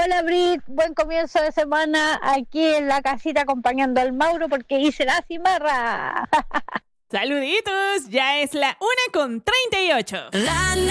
Hola Brit, buen comienzo de semana aquí en la casita acompañando al Mauro porque hice la cimarra. Saluditos, ya es la 1:38.